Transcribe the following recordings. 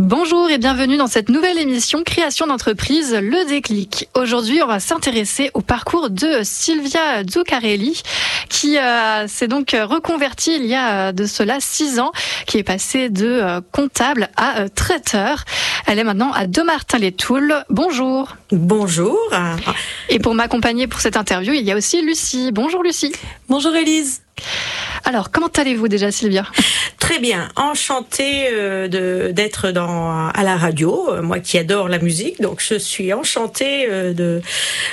Bonjour et bienvenue dans cette nouvelle émission Création d'entreprise, le déclic. Aujourd'hui, on va s'intéresser au parcours de Silvia Zuccarelli qui s'est donc reconvertie il y a de cela 6 ans, qui est passée de comptable à traiteur. Elle est maintenant à Dommartin-les-Toules. Bonjour. Bonjour. Et pour m'accompagner pour cette interview, il y a aussi Lucie. Bonjour Lucie. Bonjour Élise. Alors, comment allez-vous déjà, Silvia ? Très bien, enchantée d'être à la radio, moi qui adore la musique, donc je suis enchantée de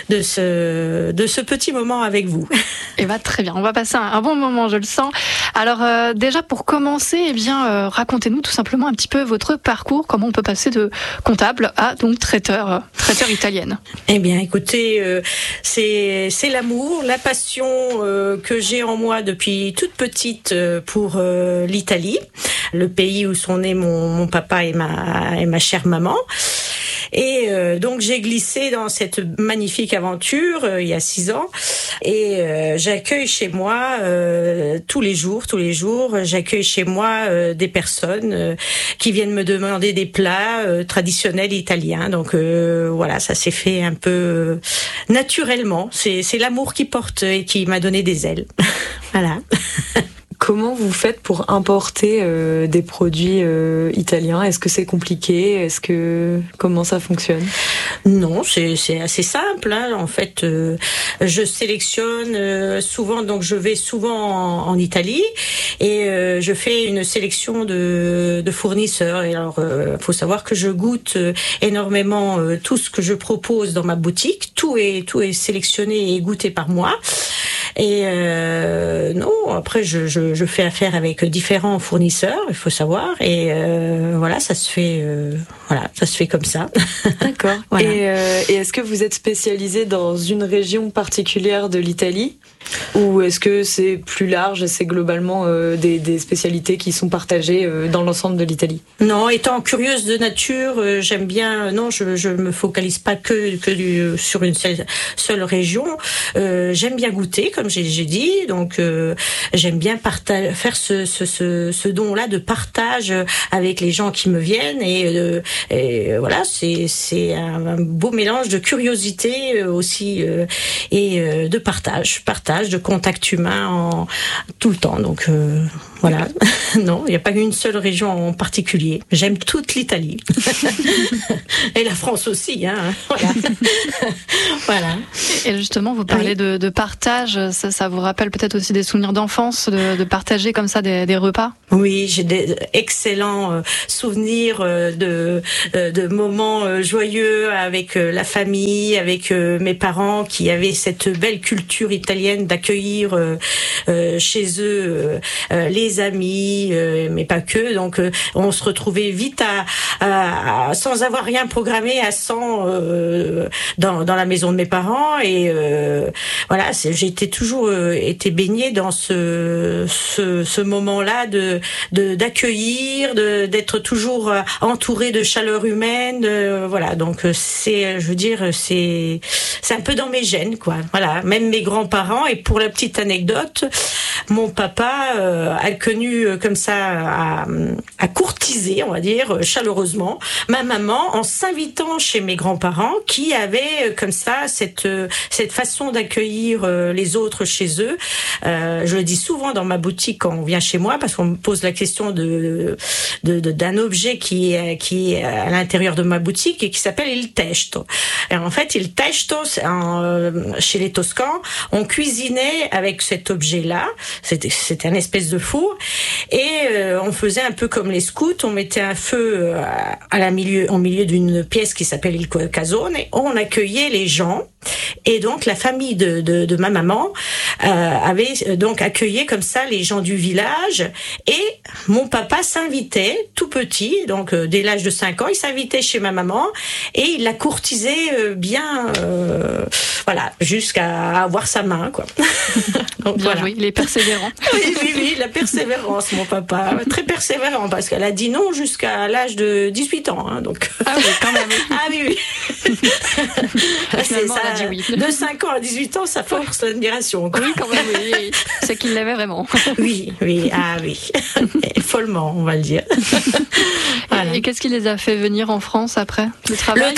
ce petit moment avec vous. Eh ben, très bien, on va passer un bon moment, je le sens. Alors déjà pour commencer, racontez-nous tout simplement un petit peu votre parcours, comment on peut passer de comptable à donc traiteur italienne. Eh bien, écoutez, c'est l'amour, la passion que j'ai en moi depuis toute petite pour l'Italie, le pays où sont nés mon papa et ma chère maman. Et donc j'ai glissé dans cette magnifique aventure il y a 6 ans et j'accueille chez moi tous les jours, j'accueille chez moi des personnes qui viennent me demander des plats traditionnels italiens. Donc voilà, ça s'est fait un peu naturellement. C'est l'amour qui porte et qui m'a donné des ailes. Voilà. Comment vous faites pour importer des produits italiens ? Est-ce que c'est compliqué ? Comment ça fonctionne ? Non, c'est assez simple. En fait, je sélectionne souvent, donc je vais souvent en Italie et je fais une sélection de fournisseurs. Et alors, faut savoir que je goûte énormément tout ce que je propose dans ma boutique. Tout est sélectionné et goûté par moi. Et non, après je fais affaire avec différents fournisseurs, il faut savoir, et voilà, ça se fait comme ça. D'accord. Voilà. Et est-ce que vous êtes spécialisé dans une région particulière de l'Italie, ou est-ce que c'est plus large et c'est globalement des spécialités qui sont partagées dans l'ensemble de l'Italie ? Non, étant curieuse de nature, j'aime bien. Non, je me focalise pas que sur une seule région. J'aime bien goûter, comme j'ai dit. Donc, j'aime bien faire ce don-là de partage avec les gens qui me viennent. Et voilà, c'est un beau mélange de curiosité aussi et de partage, de contact humain tout le temps. Donc voilà. Non, il n'y a pas une seule région en particulier. J'aime toute l'Italie. Et la France aussi, hein. Voilà. Voilà. Et justement, vous parlez de partage. Ça vous rappelle peut-être aussi des souvenirs d'enfance, de partager comme ça des repas ? Oui, j'ai des excellents souvenirs de moments joyeux avec la famille, avec mes parents qui avaient cette belle culture italienne d'accueillir chez eux les amis, mais pas que. Donc on se retrouvait vite sans avoir rien programmé à 100 dans la maison de mes parents. Et voilà, j'ai toujours été baignée dans ce moment-là d'accueillir, d'être toujours entourée de chaleur humaine. Voilà, donc c'est un peu dans mes gènes, quoi. Voilà, même mes grands-parents. Et pour la petite anecdote, mon papa a connu comme ça à courtiser, on va dire, chaleureusement, ma maman en s'invitant chez mes grands-parents qui avaient comme ça cette façon d'accueillir les autres chez eux. Je le dis souvent dans ma boutique quand on vient chez moi parce qu'on me pose la question d'un objet qui est à l'intérieur de ma boutique et qui s'appelle il testo. Et en fait, il testo, chez les Toscans, on cuisinait avec cet objet-là. C'était un espèce de four et on faisait un peu comme les scouts. On mettait un feu au milieu d'une pièce qui s'appelle il casone et on accueillait les gens. Et donc la famille de ma maman avait donc accueilli comme ça les gens du village et mon papa s'invitait tout petit, donc dès l'âge de 5 ans, il s'invitait chez ma maman et il la courtisait bien, voilà, jusqu'à avoir sa main, quoi. Donc bien voilà. joué, il est persévérant. Oui, la persévérance, mon papa, très persévérant parce qu'elle a dit non jusqu'à l'âge de 18 ans, hein, donc. Ah oui, quand même. Ah oui. Finalement, Ça elle a dit oui. De 5 ans à 18 ans, ça force l'admiration. Oui, quand même, oui. C'est qu'il l'aimait vraiment. Oui. Et follement, on va le dire. Voilà. Et qu'est-ce qui les a fait venir en France après? Le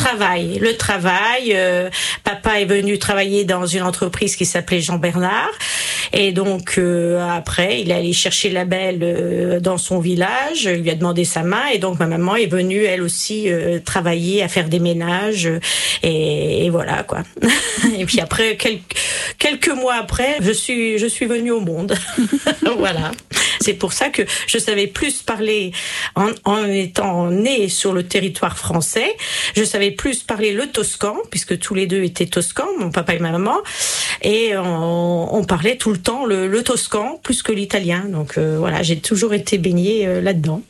travail. Papa est venu travailler dans une entreprise qui s'appelait Jean Bernard. Et donc, après, il est allé chercher la belle dans son village. Il lui a demandé sa main. Et donc, ma maman est venue, elle aussi, travailler, à faire des ménages. Et voilà, quoi. Et puis après, quelques mois après, je suis venue au monde. Voilà. C'est pour ça que je savais plus parler en étant née sur le territoire français. Je savais plus parler le toscan, puisque tous les deux étaient toscans, mon papa et ma maman. Et on parlait tout le temps le toscan plus que l'italien. Donc voilà, j'ai toujours été baignée là-dedans.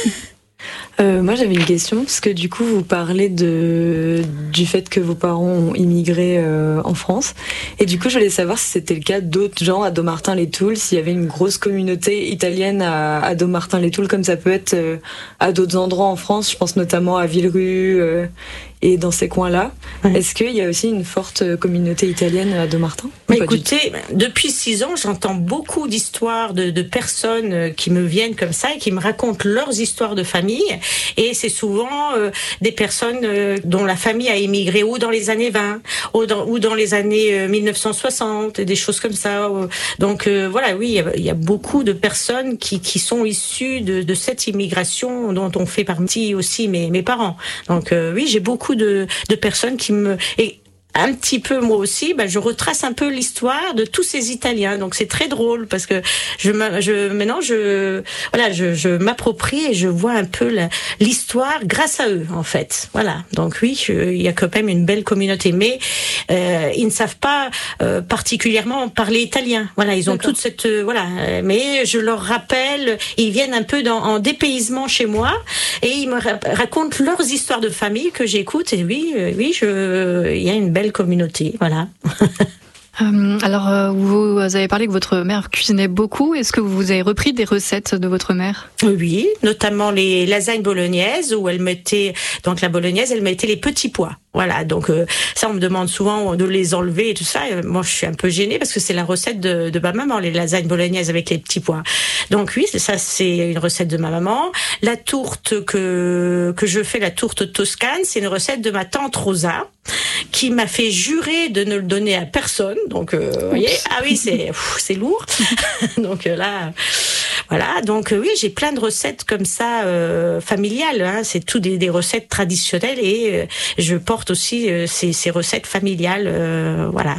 Moi, j'avais une question, parce que du coup, vous parlez du fait que vos parents ont immigré en France. Et du coup, je voulais savoir si c'était le cas d'autres gens à Dommartin-les-Toules, s'il y avait une grosse communauté italienne à Dommartin-les-Toules, comme ça peut être à d'autres endroits en France. Je pense notamment à Villerue et dans ces coins-là. Ouais. Est-ce qu'il y a aussi une forte communauté italienne à Dommartin? Écoutez, depuis 6 ans, j'entends beaucoup d'histoires de personnes qui me viennent comme ça et qui me racontent leurs histoires de famille. Et c'est souvent des personnes dont la famille a émigré ou dans les années 20 ou dans les années 1960, des choses comme ça. Donc voilà, oui, il y a beaucoup de personnes qui sont issues de cette immigration dont on fait partie aussi mes parents. Donc oui, j'ai beaucoup de personnes qui me... Et un petit peu moi aussi, je retrace un peu l'histoire de tous ces Italiens. Donc c'est très drôle parce que maintenant je m'approprie et je vois un peu l'histoire grâce à eux en fait. Voilà. Donc oui, il y a quand même une belle communauté, mais ils ne savent pas particulièrement parler italien. Voilà, ils ont toute cette mais je leur rappelle, ils viennent un peu en dépaysement chez moi et ils me racontent leurs histoires de famille que j'écoute et oui, il y a une belle communauté, voilà. Alors, vous avez parlé que votre mère cuisinait beaucoup. Est-ce que vous avez repris des recettes de votre mère? Oui, notamment les lasagnes bolognaises où elle mettait les petits pois. Voilà, donc ça on me demande souvent de les enlever et tout ça. Et moi je suis un peu gênée parce que c'est la recette de ma maman, les lasagnes bolognaises avec les petits pois. Donc oui, ça c'est une recette de ma maman. La tourte que je fais, la tourte toscane, c'est une recette de ma tante Rosa qui m'a fait jurer de ne le donner à personne. Donc vous voyez, ah oui, c'est lourd. Donc là voilà, donc oui, j'ai plein de recettes comme ça familiales, hein. C'est tout des recettes traditionnelles et je porte aussi ces recettes familiales, voilà.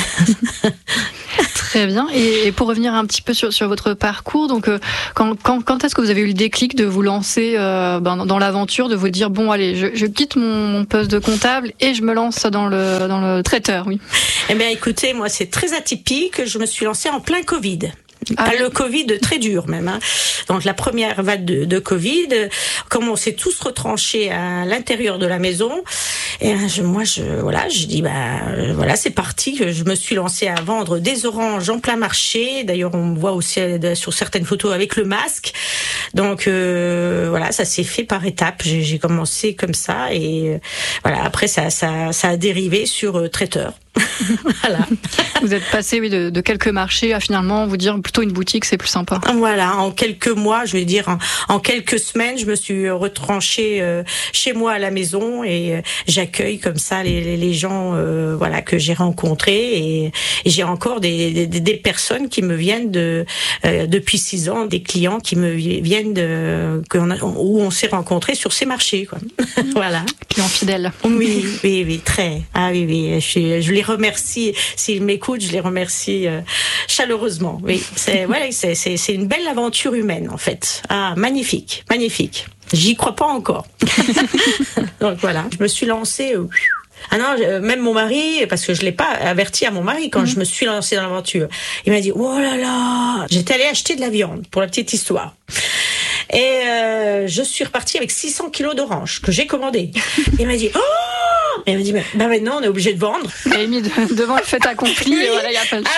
Très bien. Et pour revenir un petit peu sur votre parcours, donc quand est-ce que vous avez eu le déclic de vous lancer dans l'aventure, de vous dire bon allez, je quitte mon poste de comptable et je me lance dans le traiteur, oui. Eh bien écoutez, moi c'est très atypique, je me suis lancée en plein Covid. Le Covid très dur même, hein. Donc la première vague de Covid, comme on s'est tous retranchés à l'intérieur de la maison, et je dis voilà, c'est parti. Je me suis lancée à vendre des oranges en plein marché. D'ailleurs on me voit aussi sur certaines photos avec le masque. Donc voilà, ça s'est fait par étapes. J'ai commencé comme ça et voilà, après ça a dérivé sur traiteur. Voilà. Vous êtes passé de quelques marchés à finalement vous dire plutôt une boutique, c'est plus sympa. Voilà, en quelques mois, je vais dire en quelques semaines, je me suis retranchée chez moi à la maison et j'accueille comme ça les gens voilà que j'ai rencontrés et j'ai encore des personnes qui me viennent depuis 6 ans, des clients qui me viennent où on s'est rencontrés sur ces marchés, quoi. Voilà. Clients fidèles. Oui, très. Ah oui, je les remercie s'ils m'écoutent, je les remercie chaleureusement. Oui, c'est une belle aventure humaine en fait. Ah, magnifique. J'y crois pas encore. Donc voilà, je me suis lancée. Ah non, même mon mari, parce que je l'ai pas averti à mon mari quand je me suis lancée dans l'aventure. Il m'a dit oh là là, j'étais allée acheter de la viande pour la petite histoire. Et je suis repartie avec 600 kilos d'oranges que j'ai commandées. Il m'a dit oh. Et elle m'a dit, maintenant, on est obligé de vendre. Elle est mise devant le fait accompli, et voilà, il n'y a pas le choix. Ah oui,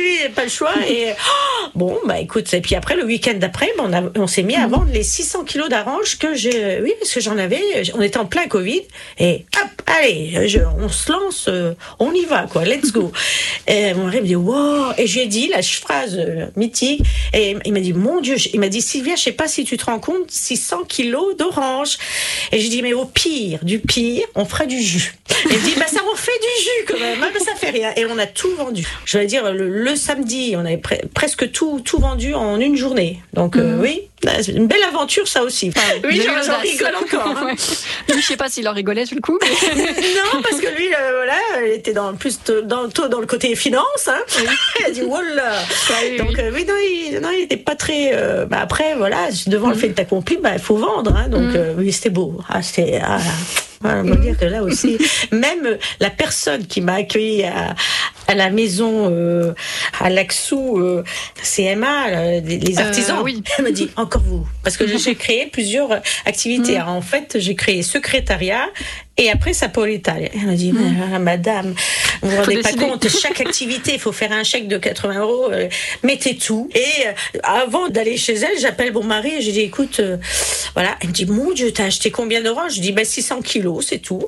pas le choix. Et bon, écoute, et puis après le week-end d'après, on s'est mis à vendre les 600 kilos d'oranges que j'ai. Oui, parce que j'en avais. On était en plein Covid et hop, allez, on se lance, on y va quoi, let's go. Et mon mari me dit wow, et j'ai dit la phrase mythique. Et il m'a dit mon Dieu, il m'a dit Sylvia, je sais pas si tu te rends compte, 600 kilos d'oranges. Et j'ai dit mais au pire, on fera du jus. Et il dit ça on fait du jus quand même, ça fait rien. Et on a tout vendu. Je vais dire le samedi, on avait presque tout vendu en une journée. Donc oui, c'est une belle aventure ça aussi. Oui, j'en rigole encore. Hein. Lui, je sais pas s'il en rigolait sur le coup. Mais... non, parce que lui, il était dans le côté finance. Hein. Oui. Il a dit voilà. Donc oui, il était pas très. Après voilà, devant le fait accompli, il faut vendre. Hein. Donc oui, c'était beau. On va dire que là aussi, même la personne qui m'a accueilli à la maison à Laxou, CMA, les artisans, elle me dit encore vous, parce que j'ai créé plusieurs activités. Alors, en fait, j'ai créé secrétariat et après Sapolitalia. Elle m'a dit madame, vous vous rendez pas compte, chaque activité, il faut faire un chèque de 80 €, mettez tout. Et avant d'aller chez elle, j'appelle mon mari et j'ai dit écoute, voilà, elle me dit mon Dieu, t'as acheté combien d'oranges? Je dis 600 kilos, c'est tout.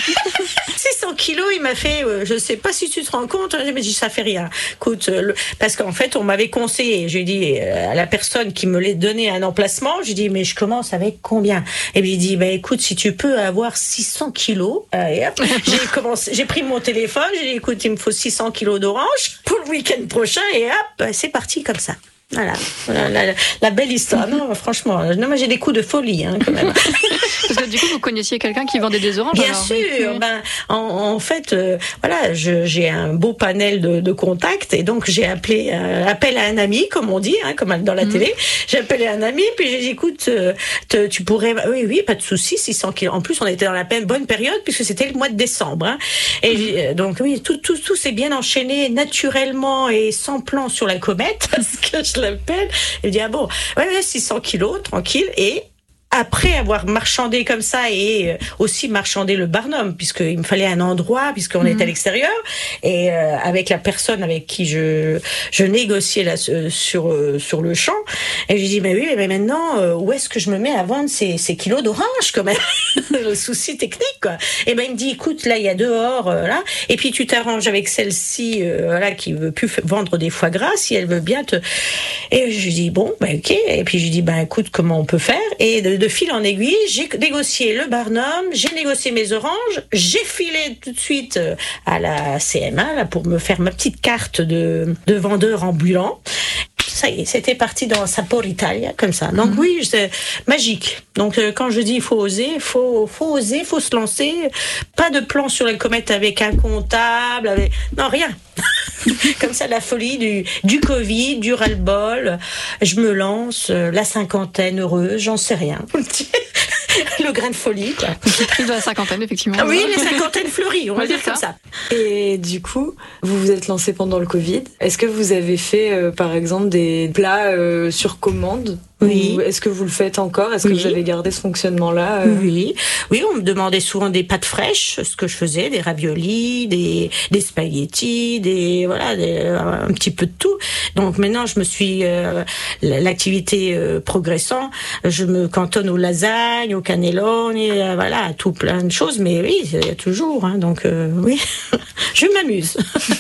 600 kilos, il m'a fait, je sais pas si tu te rends compte, il m'a dit ça fait rien. Écoute, parce qu'en fait, on m'avait conseillé, j'ai dit à la personne qui me l'a donné un emplacement, j'ai dit mais je commence avec combien? Et puis il dit écoute, si tu peux avoir 600 kilos, et hop, j'ai pris mon téléphone, j'ai dit écoute, il me faut 600 kilos d'oranges pour le week-end prochain et hop, c'est parti comme ça. Voilà, la belle histoire. Non, franchement, moi j'ai des coups de folie quand même. Parce que du coup, vous connaissiez quelqu'un qui vendait des oranges? Bien sûr. Oui. En fait, voilà, j'ai un beau panel de contacts et donc j'ai appelé appel à un ami, comme on dit, comme dans la télé. J'ai appelé un ami puis j'ai dit écoute, tu pourrais, oui, pas de souci, 600 kilos. En plus, on était dans la bonne période puisque c'était le mois de décembre. Et donc oui, tout s'est bien enchaîné naturellement et sans plan sur la comète, parce que je l'appelle. Il dit bon, 600 kilos, tranquille. Et après avoir marchandé comme ça et aussi marchandé le Barnum, puisqu'il me fallait un endroit, puisqu'on était à l'extérieur, et avec la personne avec qui je négociais là sur le champ, et je dis mais maintenant où est-ce que je me mets à vendre ces kilos d'oranges quand même? Le souci technique quoi. Et il me dit écoute, là il y a dehors là, et puis tu t'arranges avec celle-ci qui veut plus vendre des foie gras, si elle veut bien te. Et je lui dis bon ok, et puis je lui dis écoute, comment on peut faire? Et de fil en aiguille, j'ai négocié le Barnum, j'ai négocié mes oranges, j'ai filé tout de suite à la CMA là, pour me faire ma petite carte de vendeur ambulant. Ça y est, c'était parti dans Sapolitalia comme ça. Donc oui, c'est magique. Donc quand je dis il faut oser, faut oser, faut se lancer. Pas de plan sur la comète avec un comptable, non rien. Comme ça, la folie du Covid, du ras-le-bol. Je me lance, la cinquantaine heureuse, j'en sais rien. Le grain de folie, quoi. Prise de la cinquantaine, effectivement. Ah oui, les cinquantaines fleuries, on va dire comme ça. Et du coup, vous vous êtes lancé pendant le Covid. Est-ce que vous avez fait, par exemple, des plats sur commande? Oui. Ou est-ce que vous le faites encore? Est-ce que vous avez gardé ce fonctionnement-là? Oui, on me demandait souvent des pâtes fraîches, ce que je faisais, des raviolis, des spaghettis, un petit peu de tout. Donc maintenant, je me suis l'activité progressant, je me cantonne aux lasagnes, aux cannelloni, à tout plein de choses. Mais oui, il y a toujours. Donc oui, je m'amuse.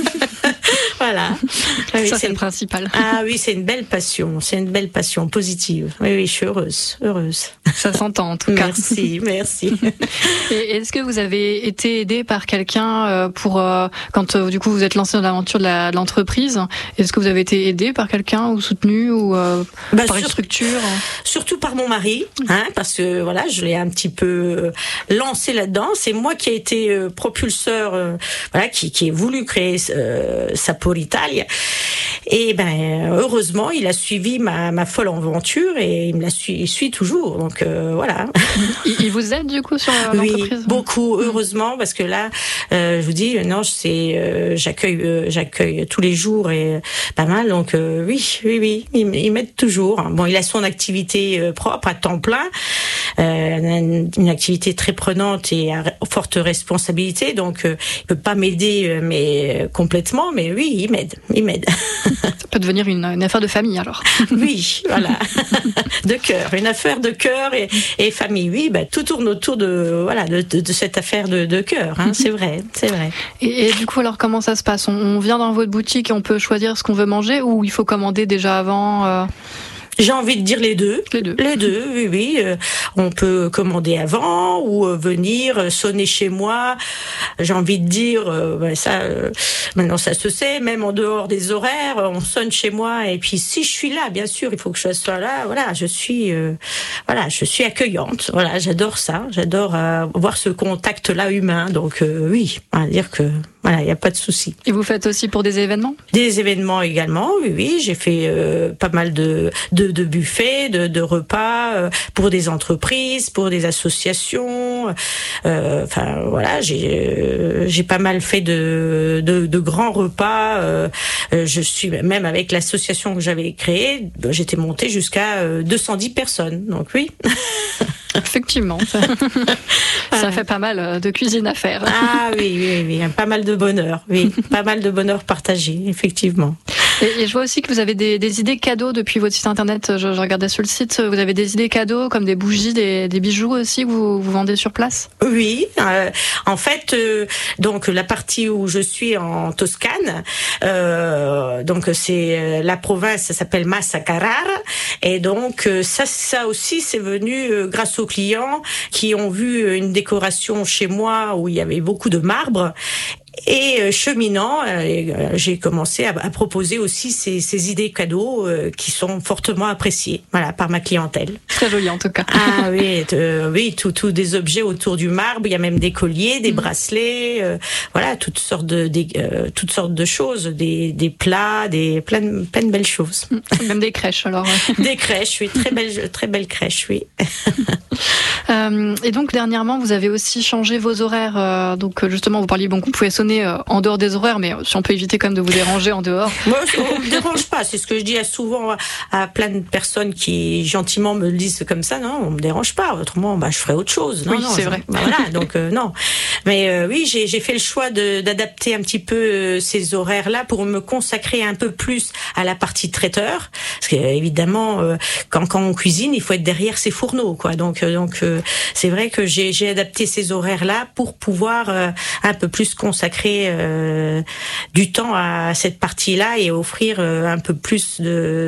Voilà. Ça, c'est le principal. Ah oui, c'est une belle passion. C'est une belle passion positive. Oui, je suis heureuse. Ça s'entend, en tout cas. Merci. Et est-ce que vous avez été aidé par quelqu'un quand du coup vous êtes lancé dans l'aventure de l'entreprise? Est-ce que vous avez été aidé par quelqu'un ou soutenu ou par une structure? Surtout par mon mari, parce que voilà, je l'ai un petit peu lancé là-dedans. C'est moi qui ai été propulseur, qui ai voulu créer Sapolitalia. Et heureusement, il a suivi ma folle aventure et il suit toujours. Donc voilà. Il vous aide du coup sur l'entreprise? Oui, beaucoup, heureusement, parce que là, je vous dis, non, j'accueille tous les jours et pas mal. Donc oui, il m'aide toujours. Bon, il a son activité propre à temps plein. une activité très prenante et à forte responsabilité, donc il peut pas m'aider mais complètement, mais oui, il m'aide. Ça peut devenir une affaire de famille alors. Oui, voilà, de cœur, une affaire de cœur et famille. Oui, tout tourne autour de cette affaire de cœur. C'est vrai. Et du coup, alors comment ça se passe ? On vient dans votre boutique et on peut choisir ce qu'on veut manger, ou il faut commander déjà avant J'ai envie de dire les deux. Les deux, oui. On peut commander avant ou venir sonner chez moi. J'ai envie de dire, maintenant ça se sait, même en dehors des horaires, on sonne chez moi. Et puis si je suis là, bien sûr, il faut que je sois là. Voilà, je suis accueillante. Voilà, j'adore ça. J'adore avoir ce contact-là humain. Donc oui, on va dire que voilà, il n'y a pas de souci. Et vous faites aussi pour des événements ? Des événements également, oui. J'ai fait pas mal de buffets, de repas pour des entreprises, pour des associations. J'ai pas mal fait de grands repas. Je suis même avec l'association que j'avais créée, j'étais montée jusqu'à 210 personnes. Donc oui. Effectivement, ça fait pas mal de cuisine à faire. Ah oui, pas mal de bonheur, pas mal de bonheur partagé, effectivement. Et je vois aussi que vous avez des idées cadeaux depuis votre site internet. Je regardais sur le site, vous avez des idées cadeaux comme des bougies, des bijoux aussi que vous vendez sur place. Oui, en fait, donc la partie où je suis en Toscane, donc c'est la province, ça s'appelle Massa Carrara, et donc ça aussi c'est venu grâce aux clients qui ont vu une décoration chez moi où il y avait beaucoup de marbre. Et cheminant, j'ai commencé à proposer aussi ces idées cadeaux qui sont fortement appréciées, par ma clientèle. Très joli en tout cas. Ah oui, tout des objets autour du marbre. Il y a même des colliers, des bracelets, toutes sortes de choses, des plats, plein de belles choses. Même des crèches alors. Des crèches, oui, très belle crèche, oui. Et donc dernièrement, vous avez aussi changé vos horaires. Donc justement, vous parliez qu'on pouvait sonner en dehors des horaires, mais si on peut éviter quand même de vous déranger en dehors. Moi, on me dérange pas. C'est ce que je dis souvent à plein de personnes qui gentiment me le disent comme ça. Non, on me dérange pas. Autrement, je ferais autre chose. Non, c'est vrai. Voilà, donc non. Mais oui, j'ai fait le choix d'adapter un petit peu ces horaires-là pour me consacrer un peu plus à la partie traiteur, parce que évidemment, quand on cuisine, il faut être derrière ses fourneaux, quoi. Donc c'est vrai que j'ai adapté ces horaires-là pour pouvoir un peu plus consacrer du temps à cette partie-là et offrir un peu plus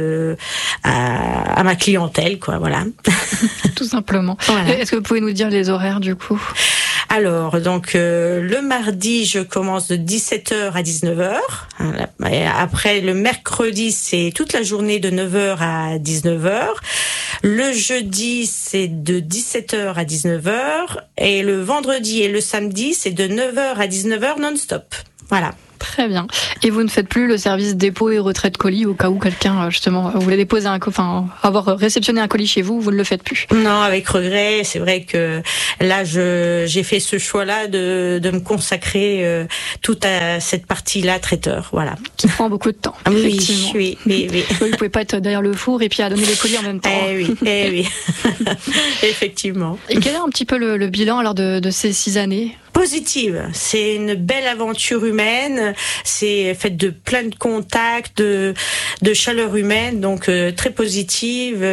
à ma clientèle, quoi. Voilà. Tout simplement. Voilà. Est-ce que vous pouvez nous dire les horaires du coup ? Alors, donc, le mardi, je commence de 17h à 19h. Après, le mercredi, c'est toute la journée de 9h à 19h. Le jeudi, c'est de 17h à 19h. Et le vendredi et le samedi, c'est de 9h à 19h non-stop. Voilà. Très bien. Et vous ne faites plus le service dépôt et retrait de colis au cas où quelqu'un, justement, voulait déposer avoir réceptionné un colis chez vous, vous ne le faites plus? Non, avec regret. C'est vrai que là, j'ai fait ce choix-là de me consacrer toute à cette partie-là, traiteur. Voilà. Qui prend beaucoup de temps. Oui. Vous ne pouvez pas être derrière le four et puis à donner les colis en même temps. Eh oui. Effectivement. Et quel est un petit peu le bilan alors de ces 6 années? Positive. C'est une belle aventure humaine. C'est fait de plein de contacts, de chaleur humaine, donc très positive.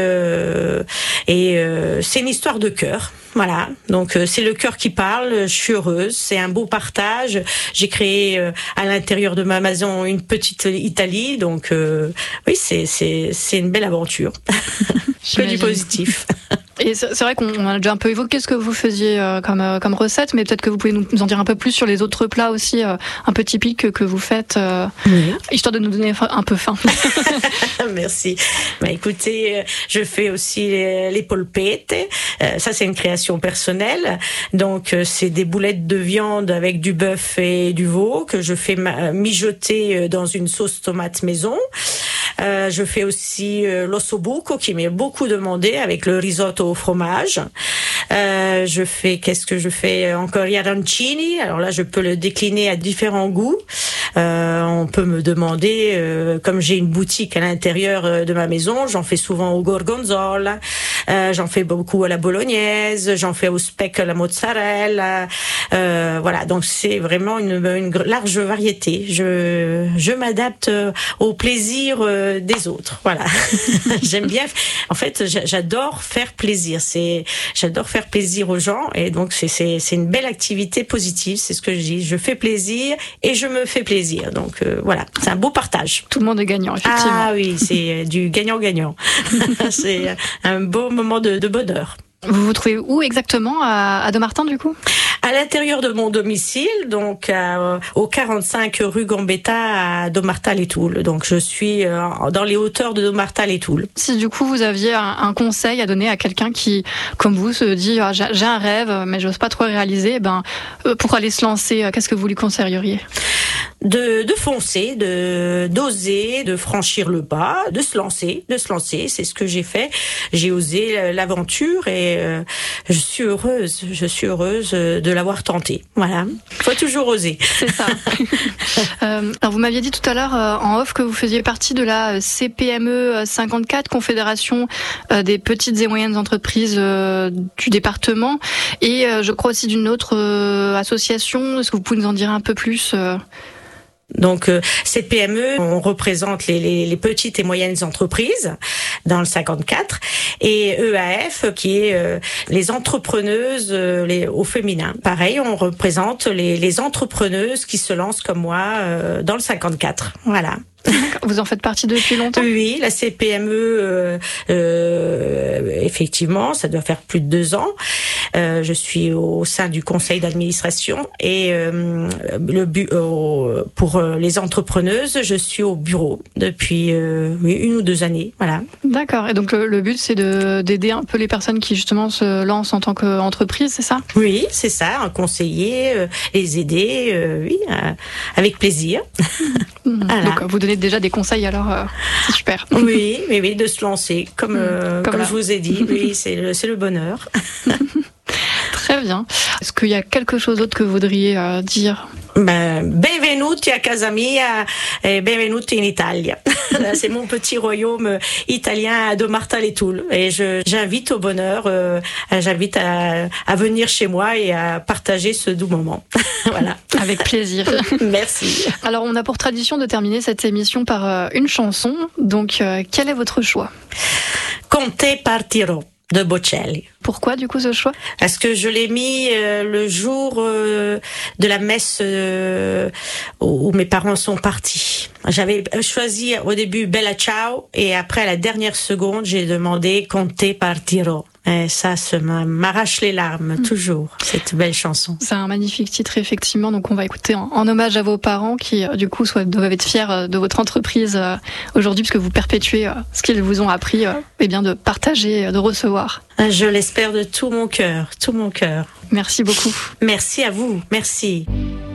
Et c'est une histoire de cœur. Voilà. Donc c'est le cœur qui parle. Je suis heureuse. C'est un beau partage. J'ai créé à l'intérieur de ma maison une petite Italie. Donc oui, c'est une belle aventure. Que du positif. Et c'est vrai qu'on a déjà un peu évoqué ce que vous faisiez comme recette, mais peut-être que vous pouvez nous en dire un peu plus sur les autres plats aussi un peu typiques que vous faites, histoire de nous donner un peu faim. Merci. Écoutez, je fais aussi les polpette. Ça, c'est une création personnelle. Donc, c'est des boulettes de viande avec du bœuf et du veau que je fais mijoter dans une sauce tomate maison. Je fais aussi l'ossobuco qui m'est beaucoup demandé avec le risotto au fromage. Qu'est-ce que je fais encore? Gli arancini. Alors là, je peux le décliner à différents goûts On peut me demander, comme j'ai une boutique à l'intérieur de ma maison, j'en fais souvent au gorgonzola, j'en fais beaucoup à la bolognaise, j'en fais au speck à la mozzarella. Voilà, donc c'est vraiment une large variété. Je m'adapte au plaisir des autres. Voilà, j'aime bien. En fait, j'adore faire plaisir. J'adore faire plaisir aux gens, et donc c'est une belle activité positive. C'est ce que je dis. Je fais plaisir et je me fais plaisir. Donc voilà, c'est un beau partage. Tout le monde est gagnant, effectivement. Ah oui, c'est du gagnant-gagnant. C'est un beau moment de bonheur. Vous vous trouvez où exactement à Dommartin, du coup? À l'intérieur de mon domicile, donc au 45 rue Gambetta à Dommartin-les-Toules. Donc je suis dans les hauteurs de Dommartin-les-Toules. Si du coup vous aviez un conseil à donner à quelqu'un qui, comme vous, se dit j'ai un rêve mais j'ose pas trop réaliser, pour aller se lancer, qu'est-ce que vous lui conseilleriez? De foncer, d'oser, de franchir le pas, de se lancer. C'est ce que j'ai fait. J'ai osé l'aventure et je suis heureuse de l'avoir tenté. Voilà. Faut toujours oser. C'est ça. Alors vous m'aviez dit tout à l'heure en off que vous faisiez partie de la CPME 54, Confédération des petites et moyennes entreprises du département, et je crois aussi d'une autre association. Est-ce que vous pouvez nous en dire un peu plus? Donc ces PME, on représente les petites et moyennes entreprises dans le 54, et EAF qui est les entrepreneuses au féminin. Pareil, on représente les entrepreneuses qui se lancent comme moi dans le 54. Voilà. Vous en faites partie depuis longtemps? Oui, la CPME, effectivement, ça doit faire plus de 2 ans. Je suis au sein du conseil d'administration, et pour les entrepreneuses, je suis au bureau depuis 1 ou 2 années. Voilà. D'accord. Et donc le but, c'est d'aider un peu les personnes qui justement se lancent en tant qu'entreprise, c'est ça? Oui, c'est ça. Un conseiller, les aider, oui, avec plaisir. Voilà. Donc vous donnez déjà des conseils, alors c'est super. Oui, de se lancer, comme je vous ai dit. Oui, c'est le bonheur. Très bien. Est-ce qu'il y a quelque chose d'autre que vous voudriez dire? Benvenuti a casa mia e benvenuti in Italia. C'est mon petit royaume italien à Dommartin-les-Toules, et j'invite au bonheur, j'invite à venir chez moi et à partager ce doux moment. Voilà. Avec plaisir. Merci. Alors on a pour tradition de terminer cette émission par une chanson. Donc quel est votre choix? Con te partirò de Bocelli. Pourquoi du coup ce choix? Parce que je l'ai mis le jour de la messe où mes parents sont partis. J'avais choisi au début Bella Ciao, et après à la dernière seconde j'ai demandé Con te partirò. Et ça m'arrache les larmes, toujours, cette belle chanson. C'est un magnifique titre, effectivement. Donc on va écouter en hommage à vos parents qui, du coup, doivent être fiers de votre entreprise aujourd'hui, puisque vous perpétuez ce qu'ils vous ont appris, et bien de partager, de recevoir. Je l'espère de tout mon cœur, tout mon cœur. Merci beaucoup. Merci à vous, merci.